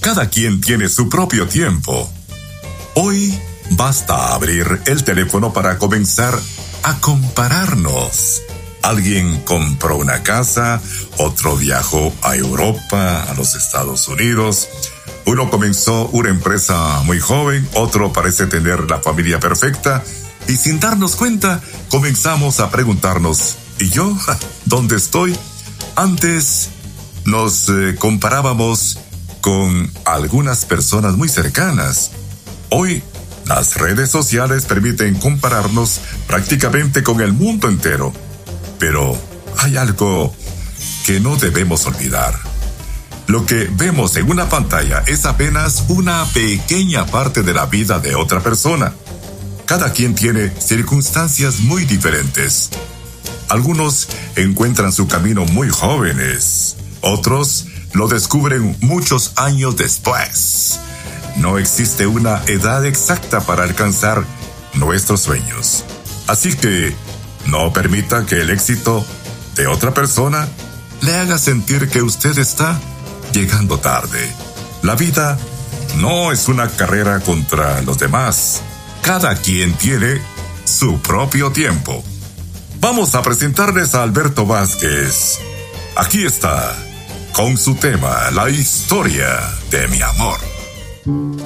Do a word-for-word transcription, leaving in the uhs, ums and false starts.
Cada quien tiene su propio tiempo. Hoy basta abrir el teléfono para comenzar a compararnos. Alguien compró una casa, otro viajó a Europa, a los Estados Unidos. Uno comenzó una empresa muy joven, otro parece tener la familia perfecta. Y sin darnos cuenta, comenzamos a preguntarnos, ¿y yo? ¿Dónde estoy? Antes nos eh, comparábamos con algunas personas muy cercanas. Hoy, las redes sociales permiten compararnos prácticamente con el mundo entero. Pero hay algo que no debemos olvidar. Lo que vemos en una pantalla es apenas una pequeña parte de la vida de otra persona. Cada quien tiene circunstancias muy diferentes. Algunos encuentran su camino muy jóvenes, otros lo descubren muchos años después. No existe una edad exacta para alcanzar nuestros sueños. Así que no permita que el éxito de otra persona le haga sentir que usted está llegando tarde. La vida no es una carrera contra los demás. Cada quien tiene su propio tiempo. Vamos a presentarles a Alberto Vázquez. Aquí está, con su tema, la historia de mi amor.